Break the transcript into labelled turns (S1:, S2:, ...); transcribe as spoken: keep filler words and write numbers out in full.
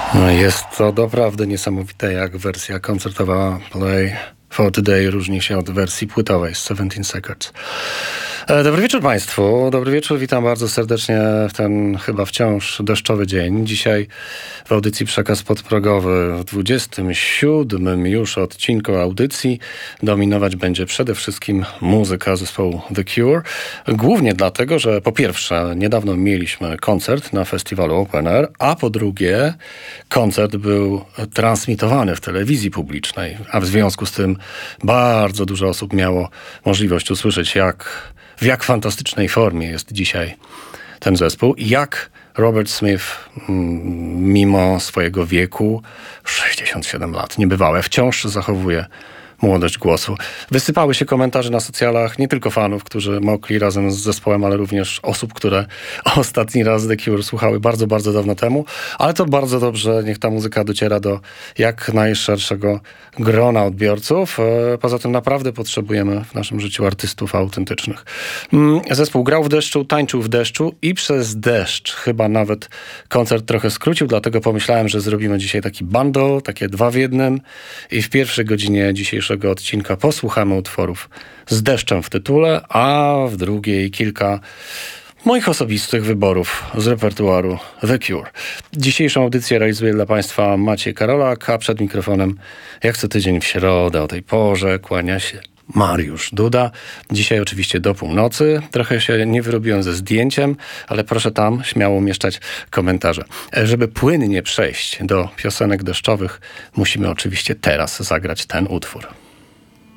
S1: No jest to doprawdy niesamowite, jak wersja koncertowa Play for Today różni się od wersji płytowej z siedemnaście Seconds. Dobry wieczór Państwu. Dobry wieczór. Witam bardzo serdecznie w ten chyba wciąż deszczowy dzień. Dzisiaj w audycji Przekaz Podprogowy w dwudziestym siódmym już odcinku audycji dominować będzie przede wszystkim muzyka zespołu The Cure. Głównie dlatego, że po pierwsze niedawno mieliśmy koncert na festiwalu Open Air, a po drugie koncert był transmitowany w telewizji publicznej, a w związku z tym bardzo dużo osób miało możliwość usłyszeć, jak w jak fantastycznej formie jest dzisiaj ten zespół i jak Robert Smith mimo swojego wieku, sześćdziesiąt siedem lat, niebywałe, wciąż zachowuje młodość głosu. Wysypały się komentarze na socjalach nie tylko fanów, którzy mokli razem z zespołem, ale również osób, które ostatni raz The Cure słuchały bardzo, bardzo dawno temu. Ale to bardzo dobrze, niech ta muzyka dociera do jak najszerszego grona odbiorców. Poza tym naprawdę potrzebujemy w naszym życiu artystów autentycznych. Zespół grał w deszczu, tańczył w deszczu i przez deszcz chyba nawet koncert trochę skrócił, dlatego pomyślałem, że zrobimy dzisiaj taki bundle, takie dwa w jednym i w pierwszej godzinie dzisiejszego odcinka posłuchamy utworów z deszczem w tytule, a w drugiej kilka moich osobistych wyborów z repertuaru The Cure. Dzisiejszą audycję realizuje dla Państwa Maciej Karolak, a przed mikrofonem jak co tydzień w środę o tej porze kłania się Mariusz Duda. Dzisiaj oczywiście do północy. Trochę się nie wyrobiłem ze zdjęciem, ale proszę tam śmiało umieszczać komentarze. Żeby płynnie przejść do piosenek deszczowych, musimy oczywiście teraz zagrać ten utwór.